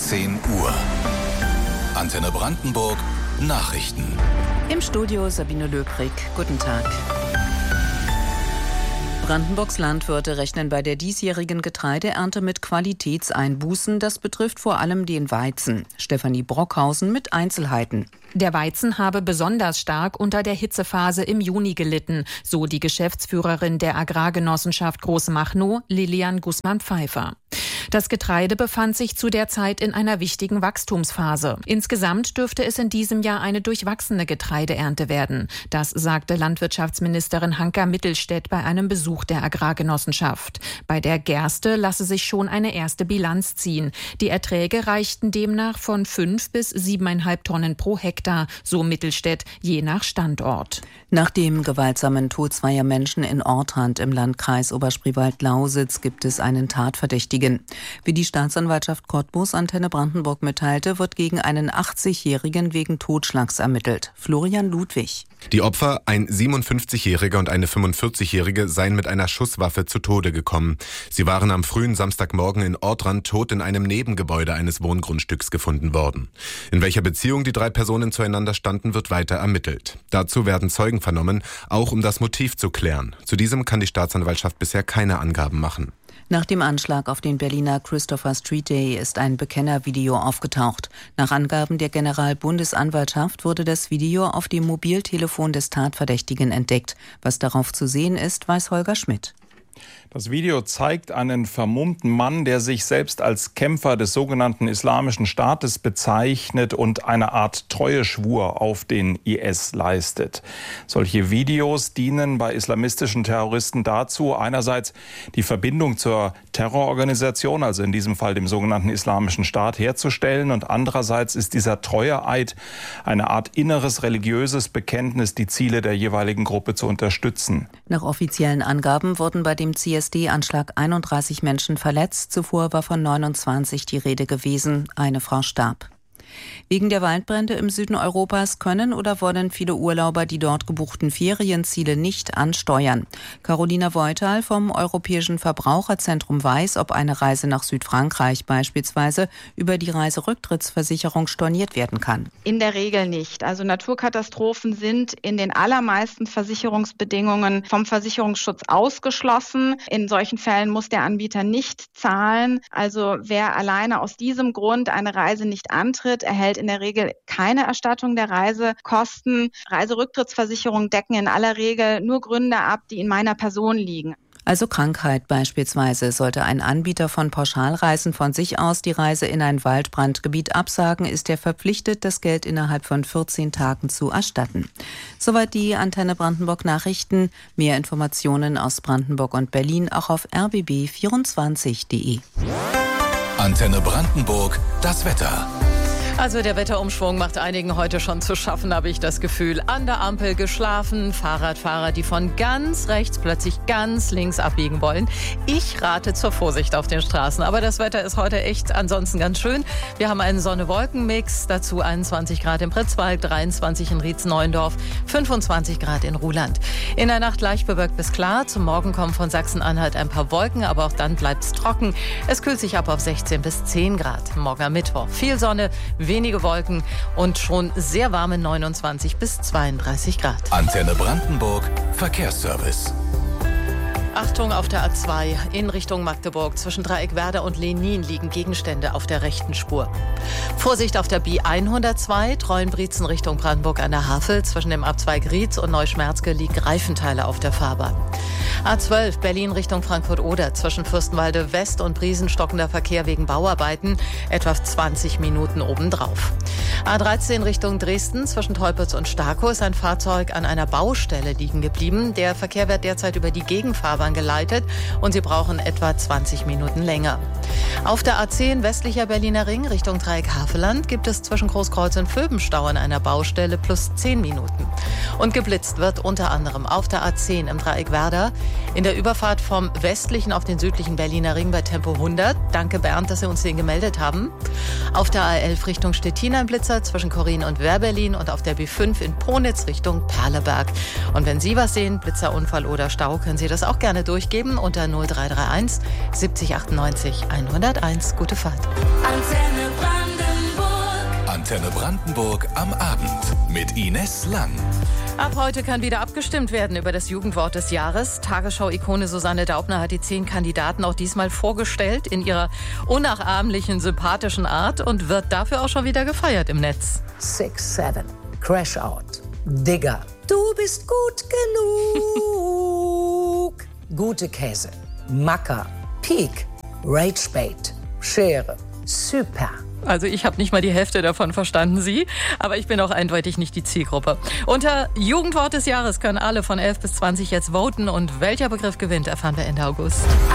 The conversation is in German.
10 Uhr. Antenne Brandenburg Nachrichten. Im Studio Sabine Löbrig. Guten Tag. Brandenburgs Landwirte rechnen bei der diesjährigen Getreideernte mit Qualitätseinbußen. Das betrifft vor allem den Weizen. Stefanie Brockhausen mit Einzelheiten. Der Weizen habe besonders stark unter der Hitzephase im Juni gelitten, so die Geschäftsführerin der Agrargenossenschaft Großmachnow, Lilian Gußmann-Pfeiffer. Das Getreide befand sich zu der Zeit in einer wichtigen Wachstumsphase. Insgesamt dürfte es in diesem Jahr eine durchwachsene Getreideernte werden. Das sagte Landwirtschaftsministerin Hanka Mittelstädt bei einem Besuch der Agrargenossenschaft. Bei der Gerste lasse sich schon eine erste Bilanz ziehen. Die Erträge reichten demnach von 5 bis 7,5 Tonnen pro Hektar, so Mittelstädt, je nach Standort. Nach dem gewaltsamen Tod zweier Menschen in Ortrand im Landkreis Oberspreewald-Lausitz gibt es einen Tatverdächtigen. Wie die Staatsanwaltschaft Cottbus Antenne Brandenburg mitteilte, wird gegen einen 80-Jährigen wegen Totschlags ermittelt. Florian Ludwig. Die Opfer, ein 57-Jähriger und eine 45-Jährige, seien mit einer Schusswaffe zu Tode gekommen. Sie waren am frühen Samstagmorgen in Ortrand tot in einem Nebengebäude eines Wohngrundstücks gefunden worden. In welcher Beziehung die drei Personen zueinander standen, wird weiter ermittelt. Dazu werden Zeugen vernommen, auch um das Motiv zu klären. Zu diesem kann die Staatsanwaltschaft bisher keine Angaben machen. Nach dem Anschlag auf den Berliner Christopher Street Day ist ein Bekennervideo aufgetaucht. Nach Angaben der Generalbundesanwaltschaft wurde das Video auf dem Mobiltelefon des Tatverdächtigen entdeckt. Was darauf zu sehen ist, weiß Holger Schmidt. Das Video zeigt einen vermummten Mann, der sich selbst als Kämpfer des sogenannten Islamischen Staates bezeichnet und eine Art Treueschwur auf den IS leistet. Solche Videos dienen bei islamistischen Terroristen dazu, einerseits die Verbindung zur Terrororganisation, also in diesem Fall dem sogenannten Islamischen Staat, herzustellen, und andererseits ist dieser Treueeid eine Art inneres religiöses Bekenntnis, die Ziele der jeweiligen Gruppe zu unterstützen. Nach offiziellen Angaben wurden bei dem CSD-Anschlag 31 Menschen verletzt. Zuvor war von 29 die Rede gewesen. Eine Frau starb. Wegen der Waldbrände im Süden Europas können oder wollen viele Urlauber die dort gebuchten Ferienziele nicht ansteuern. Carolina Voital vom Europäischen Verbraucherzentrum weiß, ob eine Reise nach Südfrankreich beispielsweise über die Reiserücktrittsversicherung storniert werden kann. In der Regel nicht. Also Naturkatastrophen sind in den allermeisten Versicherungsbedingungen vom Versicherungsschutz ausgeschlossen. In solchen Fällen muss der Anbieter nicht zahlen. Also wer alleine aus diesem Grund eine Reise nicht antritt, erhält in der Regel keine Erstattung der Reisekosten. Reiserücktrittsversicherungen decken in aller Regel nur Gründe ab, die in meiner Person liegen. Also Krankheit beispielsweise. Sollte ein Anbieter von Pauschalreisen von sich aus die Reise in ein Waldbrandgebiet absagen, ist er verpflichtet, das Geld innerhalb von 14 Tagen zu erstatten. Soweit die Antenne Brandenburg Nachrichten. Mehr Informationen aus Brandenburg und Berlin auch auf rbb24.de. Antenne Brandenburg, das Wetter. Also der Wetterumschwung macht einigen heute schon zu schaffen, habe ich das Gefühl. An der Ampel geschlafen, Fahrradfahrer, die von ganz rechts plötzlich ganz links abbiegen wollen. Ich rate zur Vorsicht auf den Straßen. Aber das Wetter ist heute echt ansonsten ganz schön. Wir haben einen Sonne-Wolken-Mix, dazu 21 Grad im Pritzwalk, 23 in Rietz-Neuendorf, 25 Grad in Ruhland. In der Nacht leicht bewölkt bis klar. Zum Morgen kommen von Sachsen-Anhalt ein paar Wolken, aber auch dann bleibt es trocken. Es kühlt sich ab auf 16 bis 10 Grad. Morgen am Mittwoch viel Sonne, wenige Wolken und schon sehr warme 29 bis 32 Grad. Antenne Brandenburg, Verkehrsservice. Achtung auf der A2 in Richtung Magdeburg. Zwischen Dreieckwerder und Lenin liegen Gegenstände auf der rechten Spur. Vorsicht auf der B102, Treuenbrietzen Richtung Brandenburg an der Havel. Zwischen dem Abzweig Rietz und Neuschmerzke liegen Reifenteile auf der Fahrbahn. A12 Berlin Richtung Frankfurt-Oder. Zwischen Fürstenwalde West und Briesen stockender Verkehr wegen Bauarbeiten. Etwa 20 Minuten obendrauf. A13 Richtung Dresden. Zwischen Teupitz und Starkow ist ein Fahrzeug an einer Baustelle liegen geblieben. Der Verkehr wird derzeit über die Gegenfahrbahn geleitet und Sie brauchen etwa 20 Minuten länger. Auf der A10 westlicher Berliner Ring Richtung Dreieck-Havelland gibt es zwischen Großkreuz und Vöbenstau an einer Baustelle plus 10 Minuten. Und geblitzt wird unter anderem auf der A10 im Dreieck Werder in der Überfahrt vom westlichen auf den südlichen Berliner Ring bei Tempo 100. Danke Bernd, dass Sie uns den gemeldet haben. Auf der A11 Richtung Stettin ein Blitzer zwischen Korin und Wehrberlin und auf der B5 in Ponitz Richtung Perleberg. Und wenn Sie was sehen, Blitzerunfall oder Stau, können Sie das auch gerne durchgeben unter 0331 70 98 101. Gute Fahrt. Antenne Antenne Brandenburg am Abend mit Ines Lang. Ab heute kann wieder abgestimmt werden über das Jugendwort des Jahres. Tagesschau-Ikone Susanne Daubner hat die 10 Kandidaten auch diesmal vorgestellt in ihrer unnachahmlichen, sympathischen Art und wird dafür auch schon wieder gefeiert im Netz. 6, 7, Crash Out, Digger, du bist gut genug. Gute Käse, Macker, Peak, Ragebait, Schere, Super. Also ich habe nicht mal die Hälfte davon verstanden, Sie. Aber ich bin auch eindeutig nicht die Zielgruppe. Unter Jugendwort des Jahres können alle von 11 bis 20 jetzt voten. Und welcher Begriff gewinnt, erfahren wir Ende August.